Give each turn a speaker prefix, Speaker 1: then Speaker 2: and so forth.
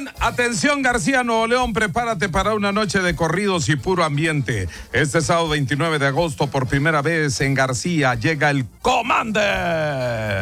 Speaker 1: Atención García, Nuevo León, prepárate para una noche de corridos y puro ambiente. Este sábado 29 de agosto, por primera vez en García, llega el Commander.